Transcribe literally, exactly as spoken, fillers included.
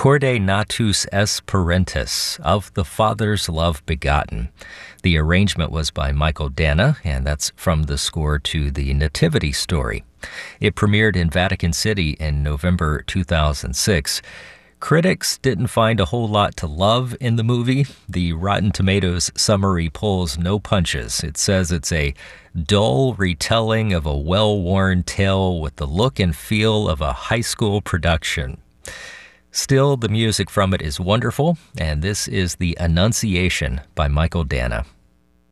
Corde natus es parentis, of the Father's love begotten. The arrangement was by Michael Danna, and that's from the score to the Nativity story. It premiered in Vatican City in November two thousand six. Critics didn't find a whole lot to love in the movie. The Rotten Tomatoes summary pulls no punches. It says it's a dull retelling of a well-worn tale with the look and feel of a high school production. Still, the music from it is wonderful, and this is The Annunciation by Michael Danna.